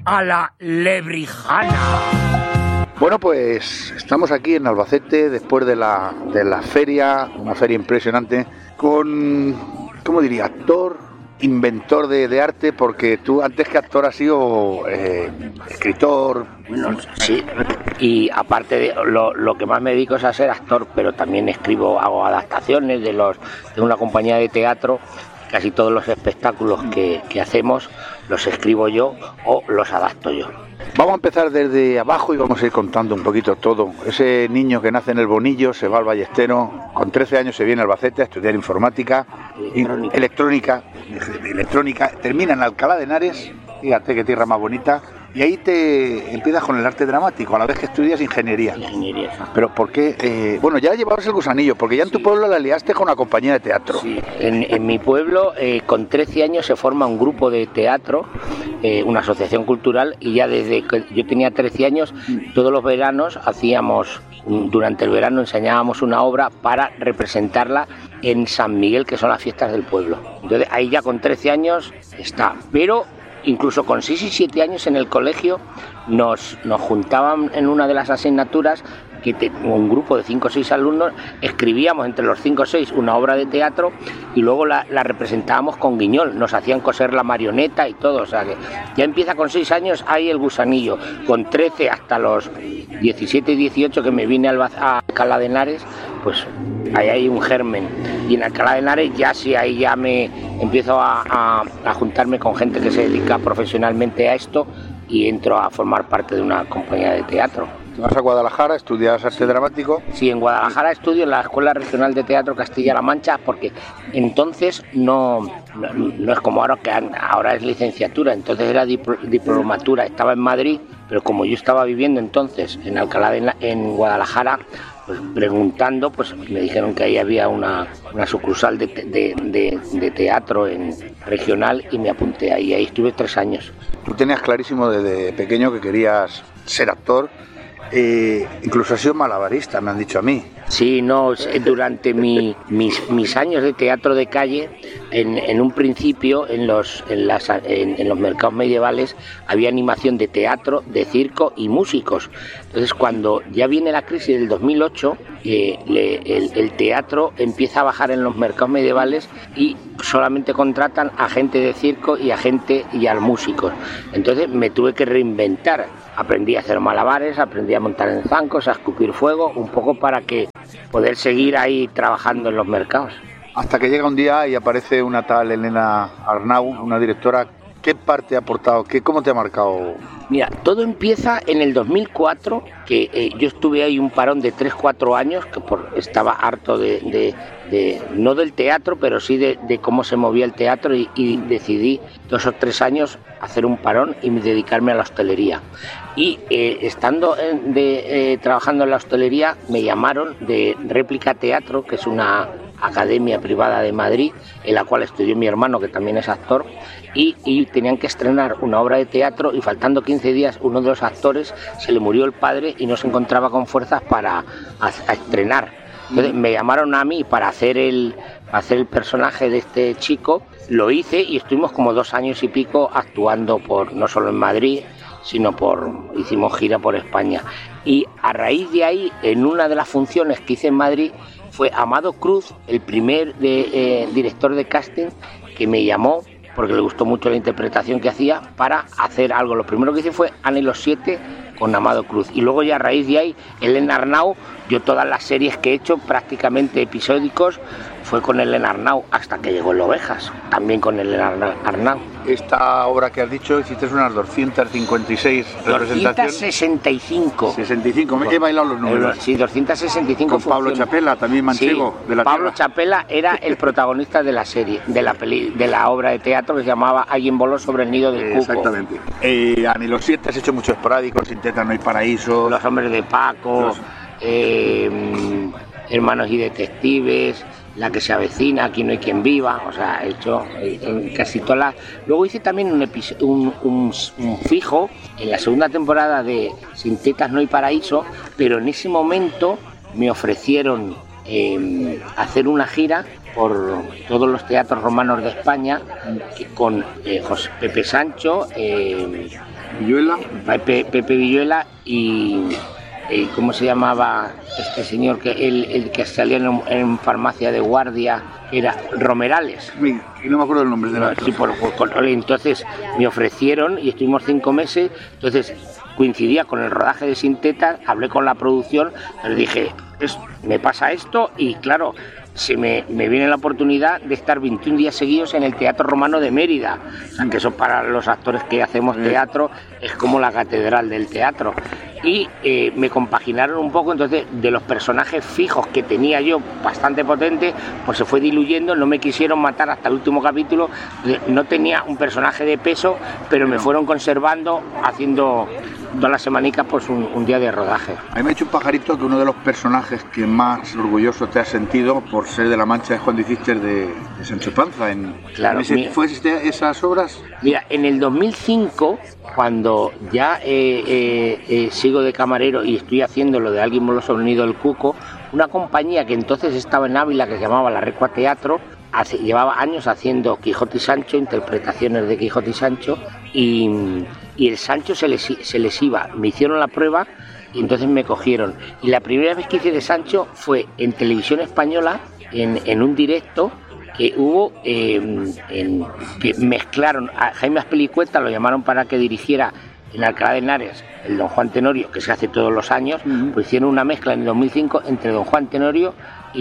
a la Lebrijana. Bueno, pues estamos aquí en Albacete después de la feria, una feria impresionante, con, ¿cómo diría?, actor, inventor de arte, porque tú antes que actor has sido escritor. Bueno, sí, y aparte de lo que más me dedico es a ser actor, pero también hago adaptaciones de una compañía de teatro. Casi todos los espectáculos que hacemos los escribo yo o los adapto yo. Vamos a empezar desde abajo y vamos a ir contando un poquito todo. Ese niño que nace en el Bonillo, se va al Ballestero, con 13 años se viene a Albacete a estudiar informática, electrónica, termina en Alcalá de Henares, fíjate qué tierra más bonita, y ahí te empiezas con el arte dramático, a la vez que estudias ingeniería. Pero ¿por qué? Bueno, ya llevabas el gusanillo, porque ya en tu pueblo la liaste con una compañía de teatro. Sí, en mi pueblo con 13 años se forma un grupo de teatro, una asociación cultural, y ya desde que yo tenía 13 años, todos los veranos durante el verano enseñábamos una obra para representarla en San Miguel, que son las fiestas del pueblo. Entonces ahí ya con 13 años está, pero incluso con 6 y 7 años en el colegio nos juntaban en una de las asignaturas que un grupo de 5 o 6 alumnos escribíamos entre los 5 o 6 una obra de teatro y luego la representábamos con guiñol, nos hacían coser la marioneta y todo, o sea que ya empieza con 6 años ahí el gusanillo, con 13 hasta los 17 y 18 que me vine a Alcalá de Henares, pues ahí hay un germen, y en Alcalá de Henares ya sí, ahí ya me empiezo a juntarme con gente que se dedica profesionalmente a esto y entro a formar parte de una compañía de teatro. ¿Te vas a Guadalajara, estudias arte dramático? Sí, en Guadalajara estudio en la Escuela Regional de Teatro Castilla-La Mancha, porque entonces no es como ahora, que ahora es licenciatura, entonces era diplomatura, estaba en Madrid, pero como yo estaba viviendo entonces en Guadalajara, pues preguntando, pues me dijeron que ahí había una sucursal de teatro regional y me apunté ahí estuve 3 años. Tú tenías clarísimo desde pequeño que querías ser actor. Incluso has sido malabarista, me han dicho a mí. Sí, no, durante mis años de teatro de calle, en un principio en los mercados medievales había animación de teatro, de circo y músicos. Entonces cuando ya viene la crisis del 2008, el teatro empieza a bajar en los mercados medievales y solamente contratan a gente de circo y a músicos. Entonces me tuve que reinventar. Aprendí a hacer malabares, aprendí a montar en zancos, a escupir fuego, un poco para que poder seguir ahí trabajando en los mercados. Hasta que llega un día y aparece una tal Elena Arnau, una directora. ¿Qué parte ha aportado? ¿Cómo te ha marcado? Mira, todo empieza en el 2004, que yo estuve ahí un parón de 3-4 años, que estaba harto no del teatro, pero sí de cómo se movía el teatro, y decidí 2 o 3 años hacer un parón y dedicarme a la hostelería. Y estando trabajando en la hostelería, me llamaron de Réplica Teatro, que es una academia privada de Madrid, en la cual estudió mi hermano, que también es actor, y tenían que estrenar una obra de teatro, y faltando 15 días uno de los actores se le murió el padre y no se encontraba con fuerzas para estrenar. Entonces me llamaron a mí para hacer el personaje de este chico. Lo hice y estuvimos como 2 años y pico actuando no solo en Madrid, sino hicimos gira por España. Y a raíz de ahí, en una de las funciones que hice en Madrid, fue Amado Cruz, el primer director de casting, que me llamó porque le gustó mucho la interpretación que hacía para hacer algo. Lo primero que hice fue Ana y los 7 con Amado Cruz, y luego ya a raíz de ahí Elena Arnau. Yo todas las series que he hecho, prácticamente episódicos, fue con Elena Arnau, hasta que llegó el Ovejas, también con Elena Arnau. Esta obra que has dicho, hiciste unas 256 representaciones. 265. 65, me he bailado los números. Sí, 265. Con Pablo Chapela, también manchego, sí, de la Pablo tierra. Chapela era el protagonista de la serie, de la obra de teatro que se llamaba Alguien voló sobre el nido del cuco. Exactamente. Ani los 7 has hecho muchos esporádicos, Sin Teta no hay paraíso. Los hombres de Paco, Hermanos y detectives, La que se avecina, Aquí no hay quien viva. O sea, he hecho en casi todas las. Luego hice también un fijo en la segunda temporada de Sin tetas no hay paraíso, pero en ese momento me ofrecieron hacer una gira por todos los teatros romanos de España, con Pepe Sancho, Villuela. Pepe Villuela y ¿cómo se llamaba este señor el que salía en farmacia de guardia? Era Romerales. Sí, no me acuerdo el nombre de la sí, entonces me ofrecieron y estuvimos 5 meses, entonces coincidía con el rodaje de Sintetas, hablé con la producción, les dije, me pasa esto y claro, me viene la oportunidad de estar 21 días seguidos en el Teatro Romano de Mérida, o sea, que eso para los actores que hacemos teatro es como la catedral del teatro. Y me compaginaron un poco, entonces de los personajes fijos que tenía yo, bastante potente, pues se fue diluyendo, no me quisieron matar hasta el último capítulo, no tenía un personaje de peso, pero me fueron conservando, haciendo todas las semanicas pues un día de rodaje. A mí me ha dicho un pajarito que uno de los personajes que más orgulloso te has sentido por ser de la Mancha es cuando hiciste de Sancho Panza. Claro, ¿Fue esas obras? Mira, en el 2005, cuando ya sigo de camarero y estoy haciendo lo de Alguien voló sobre el nido del cuco, una compañía que entonces estaba en Ávila, que se llamaba La Recua Teatro, llevaba años haciendo Quijote y Sancho, interpretaciones de Quijote y Sancho, y el Sancho se les iba. Me hicieron la prueba y entonces me cogieron. Y la primera vez que hice de Sancho fue en Televisión Española, en un directo que hubo, que mezclaron a Jaime Azpilicueta, lo llamaron para que dirigiera en Alcalá de Henares el Don Juan Tenorio, que se hace todos los años, pues hicieron una mezcla en el 2005 entre Don Juan Tenorio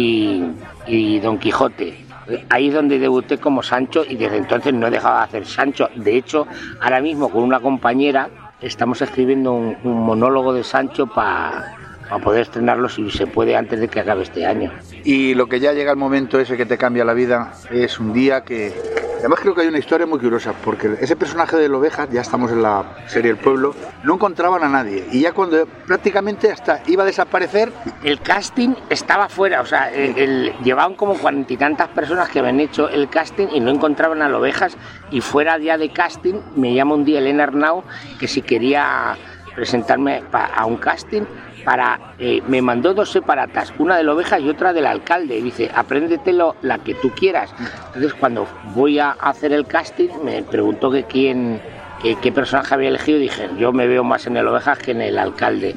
y Don Quijote. Ahí es donde debuté como Sancho y desde entonces no he dejado de hacer Sancho. De hecho, ahora mismo con una compañera estamos escribiendo un monólogo de Sancho para poder estrenarlo si se puede antes de que acabe este año. Y lo que ya llega el momento ese que te cambia la vida es un día que... Además creo que hay una historia muy curiosa, porque ese personaje de Ovejas, ya estamos en la serie El Pueblo, no encontraban a nadie, y ya cuando prácticamente hasta iba a desaparecer... El casting estaba fuera, o sea, llevaban como 40 y tantas personas que habían hecho el casting y no encontraban a Ovejas, y fuera ya de casting me llama un día Elena Arnau que si quería presentarme a un casting, me mandó 2 separatas, una de Ovejas y otra del alcalde, y dice, apréndetelo la que tú quieras. Entonces cuando voy a hacer el casting me preguntó que qué personaje había elegido, y dije, yo me veo más en el Ovejas que en el alcalde.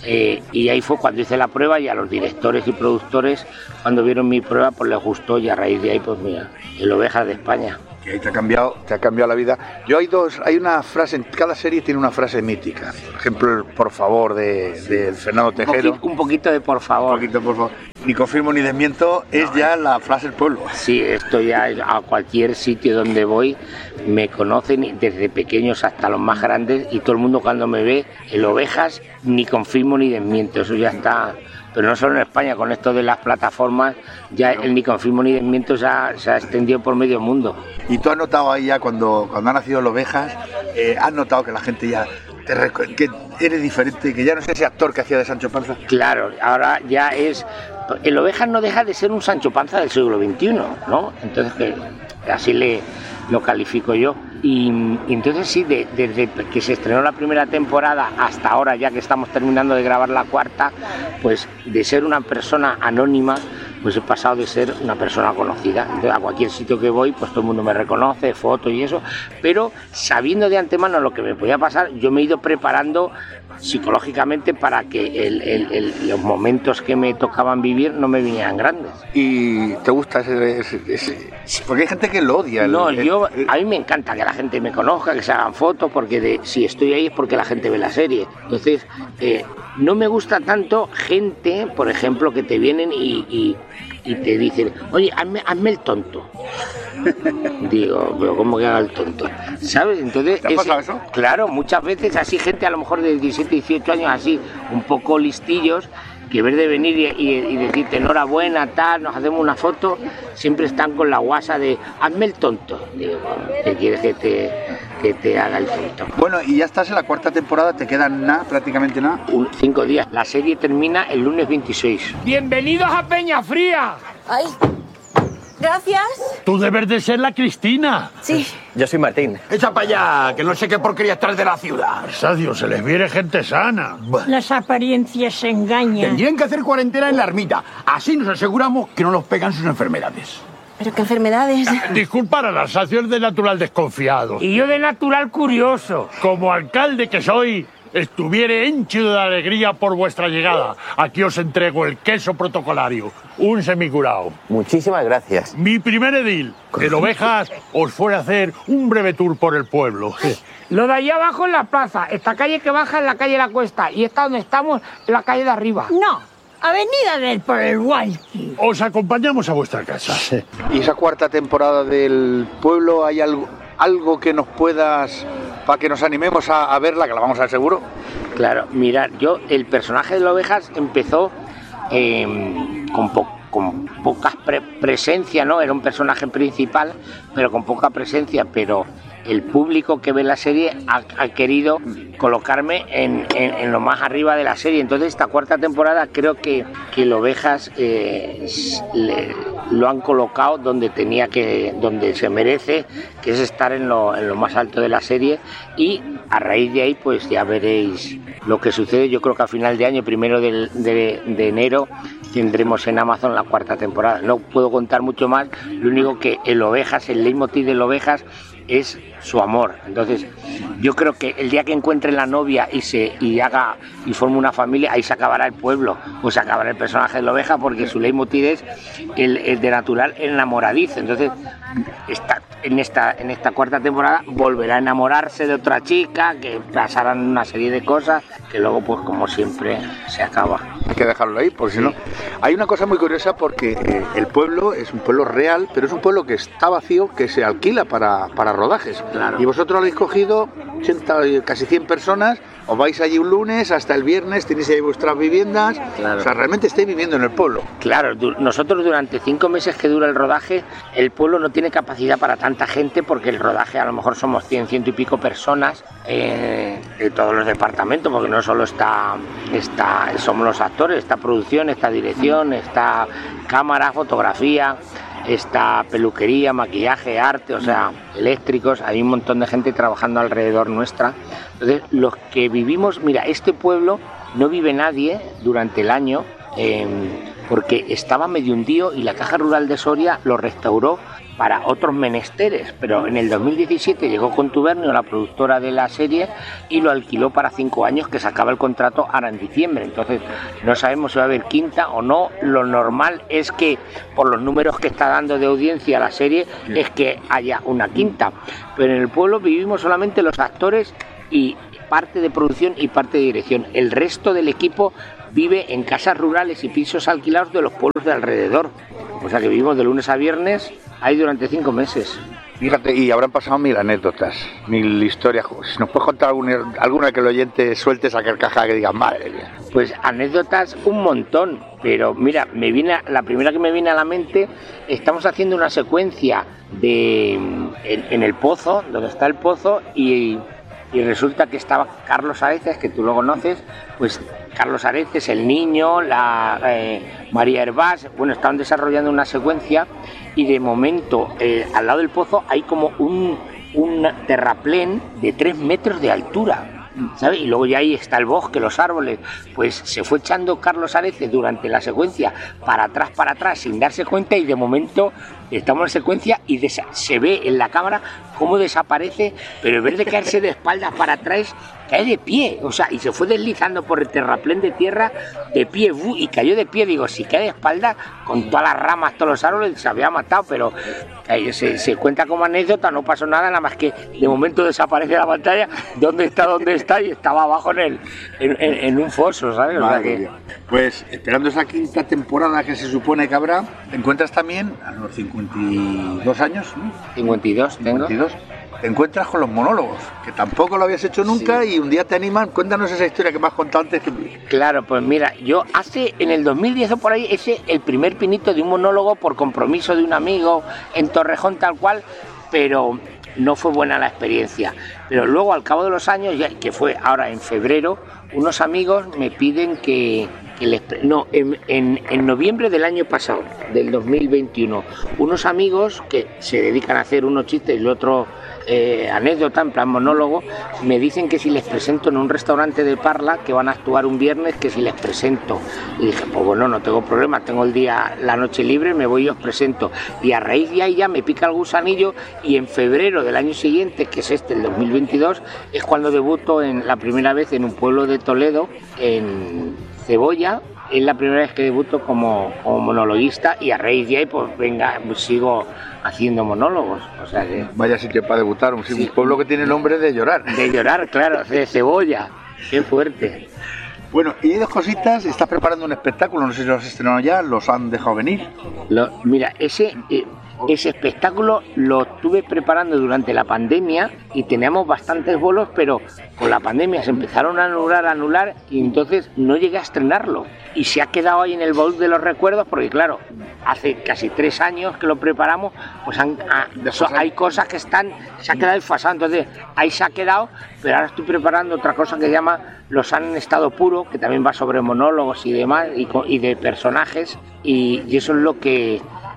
Y ahí fue cuando hice la prueba, y a los directores y productores, cuando vieron mi prueba, pues les gustó, y a raíz de ahí, pues mira, el Ovejas de España. Y ahí te ha cambiado la vida. Hay una frase, en cada serie tiene una frase mítica. Por ejemplo, el por favor de Fernando Tejero. Un poquito de por favor. Ni confirmo ni desmiento, es ya la frase del pueblo. Sí, esto ya a cualquier sitio donde voy me conocen, desde pequeños hasta los más grandes, y todo el mundo cuando me ve, el Ovejas, ni confirmo ni desmiento, eso ya está. Pero no solo en España, con esto de las plataformas, ya el ni confirmo ni desmiento se ha extendido por medio mundo. ¿Y tú has notado ahí ya cuando ha nacido el Ovejas, has notado que la gente ya que eres diferente, que ya no es ese actor que hacía de Sancho Panza? Claro, ahora ya es... El Ovejas no deja de ser un Sancho Panza del siglo XXI, ¿no? Entonces, así lo califico yo. Y entonces sí, desde que se estrenó la primera temporada hasta ahora, ya que estamos terminando de grabar la cuarta, pues de ser una persona anónima, pues he pasado de ser una persona conocida. Entonces, a cualquier sitio que voy, pues todo el mundo me reconoce, fotos y eso, pero sabiendo de antemano lo que me podía pasar, yo me he ido preparando psicológicamente para que los momentos que me tocaban vivir no me vinieran grandes. ¿Y te gusta ese? Porque hay gente que lo odia. No, a mí me encanta que la gente me conozca, que se hagan fotos, porque si estoy ahí es porque la gente ve la serie. Entonces, no me gusta tanto gente, por ejemplo, que te vienen y te dicen, oye, hazme el tonto. Digo, pero ¿cómo que haga el tonto? ¿Sabes? Entonces, ¿te ha pasado eso? Claro, muchas veces así gente a lo mejor de 17, 18 años así, un poco listillos, que en vez de venir y decirte enhorabuena, tal, nos hacemos una foto, siempre están con la guasa de hazme el tonto. Digo, ¿qué quieres que te haga el tonto? Bueno, y ya estás en la cuarta temporada, te quedan prácticamente nada. 5 días. La serie termina el lunes 26. ¡Bienvenidos a Peñafría! ¡Ay! Gracias. Tú debes de ser la Cristina. Sí. Yo soy Martín. Echa para allá, que no sé qué porquería traes de la ciudad. Sadio, se les viene gente sana. Las apariencias engañan. Tendrían que hacer cuarentena en la ermita. Así nos aseguramos que no nos pegan sus enfermedades. ¿Pero qué enfermedades? Disculpar a las sacios de natural desconfiado. Y yo de natural curioso. Como alcalde que soy, estuviere henchido de alegría por vuestra llegada. Aquí os entrego el queso protocolario, un semicurao. Muchísimas gracias. Mi primer edil, el Ovejas, os fue a hacer un breve tour por el pueblo. Lo de allí abajo en la plaza, esta calle que baja es la calle La Cuesta y esta donde estamos en la calle de arriba. No, Avenida del por el Walkie. Os acompañamos a vuestra casa. ¿Y esa cuarta temporada del pueblo, hay algo que nos puedas, para que nos animemos a verla, que la vamos a ver seguro? Claro, mirad, el personaje de las Ovejas empezó con poca presencia, ¿no? Era un personaje principal, pero con poca presencia, pero el público que ve la serie ha querido colocarme en lo más arriba de la serie. Entonces esta cuarta temporada creo que las Ovejas lo han colocado donde se merece, que es estar en lo más alto de la serie, y a raíz de ahí pues ya veréis lo que sucede. Yo creo que a final de año, 1 de enero, tendremos en Amazon la cuarta temporada. No puedo contar mucho más, lo único que el leitmotiv de Ovejas es su amor. Entonces yo creo que el día que encuentre la novia y forme una familia, ahí se acabará el pueblo, o se acabará el personaje de la oveja, porque su leitmotiv es el de natural enamoradizo. Entonces en esta cuarta temporada volverá a enamorarse de otra chica, que pasarán una serie de cosas que luego pues como siempre se acaba. Hay que dejarlo ahí, porque si no... Hay una cosa muy curiosa, porque el pueblo es un pueblo real, pero es un pueblo que está vacío, que se alquila para rodajes. Claro. Y vosotros habéis cogido 80, casi 100 personas, os vais allí un lunes hasta el viernes, tenéis ahí vuestras viviendas. Claro. O sea, realmente estáis viviendo en el pueblo. Claro, nosotros durante 5 meses que dura el rodaje, el pueblo no tiene capacidad para tanta gente, porque el rodaje a lo mejor somos 100 y pico personas de todos los departamentos, porque no solo somos los actores, está producción, está dirección, está cámara, fotografía, está peluquería, maquillaje, arte, o sea, eléctricos. Hay un montón de gente trabajando alrededor nuestra. Entonces, los que vivimos, mira, este pueblo no vive nadie durante el año, porque estaba medio hundido y la Caja Rural de Soria lo restauró para otros menesteres, pero en el 2017 llegó Contubernio, la productora de la serie, y lo alquiló para 5 años, que se acaba el contrato ahora en diciembre. Entonces no sabemos si va a haber quinta o no. Lo normal es que, por los números que está dando de audiencia la serie, es que haya una quinta, pero en el pueblo vivimos solamente los actores y parte de producción y parte de dirección. El resto del equipo vive en casas rurales y pisos alquilados de los pueblos de alrededor. O sea que vivimos de lunes a viernes ahí durante 5 meses. Fíjate, y habrán pasado 1000 anécdotas, 1000 historias. Si nos puedes contar alguna que el oyente suelte esa carcajada que diga, madre mía. Pues anécdotas un montón, pero mira, la primera que me viene a la mente, estamos haciendo una secuencia en el pozo, donde está el pozo, y resulta que estaba Carlos Areces, que tú lo conoces, pues Carlos Areces, el niño, María Hervás, bueno, estaban desarrollando una secuencia, y de momento al lado del pozo hay como un terraplén de 3 metros de altura, ¿sabes? Y luego ya ahí está el bosque, los árboles. Pues se fue echando Carlos Areces durante la secuencia para atrás, sin darse cuenta, y de momento estamos en secuencia y se ve en la cámara cómo desaparece, pero en vez de caerse de espaldas para atrás, cae de pie, o sea, y se fue deslizando por el terraplén de tierra de pie, y cayó de pie. Digo, si cae de espaldas, con todas las ramas, todos los árboles, se había matado, pero se cuenta como anécdota, no pasó nada más que de momento desaparece la pantalla, ¿dónde está? Y estaba abajo en un foso, ¿sabes? O sea que... Pues esperando esa quinta temporada que se supone que habrá, te encuentras también a los 52 años, ¿no? 52 tengo. 52. Te encuentras con los monólogos, que tampoco lo habías hecho nunca, sí. Y un día te animan. Cuéntanos esa historia que me has contado antes. Claro, pues mira, yo en el 2010 o por ahí, el primer pinito de un monólogo por compromiso de un amigo en Torrejón tal cual, pero no fue buena la experiencia. Pero luego, al cabo de los años, ya, que fue ahora en febrero, unos amigos me piden que en noviembre del año pasado, del 2021, unos amigos que se dedican a hacer unos chistes y el otro anécdota, en plan monólogo, me dicen que si les presento en un restaurante de Parla, que van a actuar un viernes, que si les presento. Y dije, pues bueno, no tengo problema, tengo la noche libre, me voy y os presento. Y a raíz de ahí ya me pica el gusanillo, y en febrero del año siguiente, que es el 2022, es cuando debuto la primera vez en un pueblo de Toledo, en Cebolla. Es la primera vez que debuto como monologuista, y a raíz de ahí pues venga, sigo haciendo monólogos. O sea que... Vaya sitio para debutar, un pueblo que tiene nombre de llorar. De llorar, claro, de Cebolla. Qué fuerte. Bueno, y hay dos cositas, estás preparando un espectáculo, no sé si los has estrenado ya, los han dejado venir. Mira, ese espectáculo lo estuve preparando durante la pandemia y teníamos bastantes bolos, pero con la pandemia se empezaron a anular, y entonces no llegué a estrenarlo. Y se ha quedado ahí en el baúl de los recuerdos, porque claro, hace casi 3 años que lo preparamos, pues hay cosas que se ha quedado desfasado, entonces ahí se ha quedado, pero ahora estoy preparando otra cosa que se llama Los Han en estado puro, que también va sobre monólogos y demás, y de personajes, y eso es lo que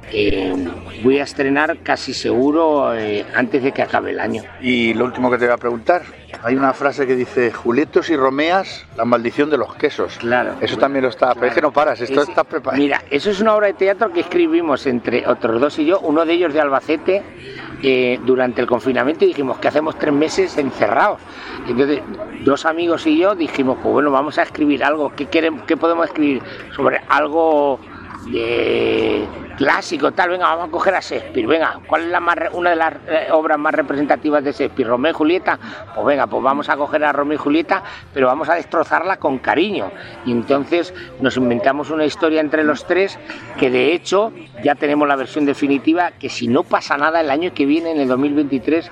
voy a estrenar casi seguro antes de que acabe el año. Y lo último que te voy a preguntar, hay una frase que dice: Julietos y Romeas, la maldición de los quesos. Claro. Eso también lo está, claro. Pero es que no paras, está preparado. Mira, eso es una obra de teatro que escribimos entre otros dos y yo, uno de ellos de Albacete, durante el confinamiento, y dijimos que hacemos 3 meses encerrados. Entonces, 2 amigos y yo dijimos, pues bueno, vamos a escribir algo. ¿Qué podemos escribir sobre algo clásico, tal? Venga, vamos a coger a Shakespeare. Venga, ¿cuál es una de las obras más representativas de Shakespeare? ¿Romeo y Julieta? Pues venga, pues vamos a coger a Romeo y Julieta, pero vamos a destrozarla con cariño. Y entonces nos inventamos una historia entre los 3, que de hecho ya tenemos la versión definitiva, que si no pasa nada el año que viene, en el 2023,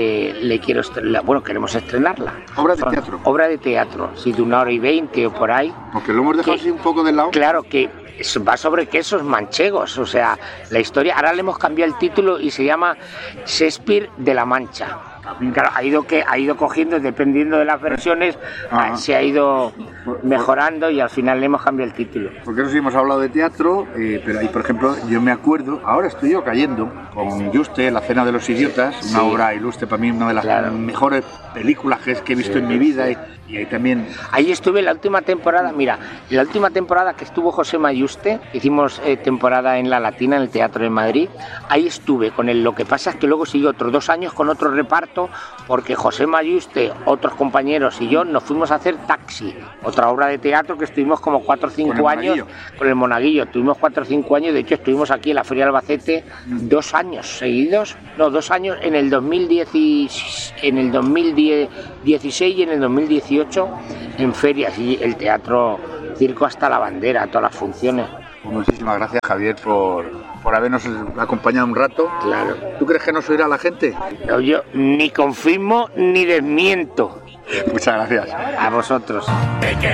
queremos estrenarla. ¿Obra de teatro? Obra de teatro, sí, de 1 hora y 20 o por ahí. Porque lo hemos dejado así un poco de lado. Claro, que va sobre quesos manchegos, o sea, la historia, ahora le hemos cambiado el título y se llama Shakespeare de la Mancha. Claro, ha ido cogiendo, dependiendo de las versiones, se ha ido mejorando, y al final le hemos cambiado el título. Porque eso sí hemos hablado de teatro, pero ahí, por ejemplo, yo me acuerdo, ahora estoy yo cayendo con Juste, La Cena de los Idiotas, sí. Una obra ilustre para mí, una de las mejores películas que he visto en mi vida, y ahí también... Ahí estuve la última temporada, mira, la última temporada que estuvo José Mayuste, hicimos temporada en La Latina, en el Teatro de Madrid, ahí estuve con él. Lo que pasa es que luego siguió otros 2 años con otro reparto, porque José Mayuste, otros compañeros y yo nos fuimos a hacer Taxi, otra obra de teatro que estuvimos como 4 o 5 años con el Monaguillo. Estuvimos 4 o 5 años, de hecho estuvimos aquí en la Feria de Albacete 2 años seguidos, no, 2 años, en el 2016 y en el 2018 en ferias, y el teatro circo hasta la bandera, todas las funciones. Pues muchísimas gracias, Javier, por habernos acompañado un rato. Claro. ¿Tú crees que nos oirá la gente? No, yo ni confirmo ni desmiento. Muchas gracias. A vosotros.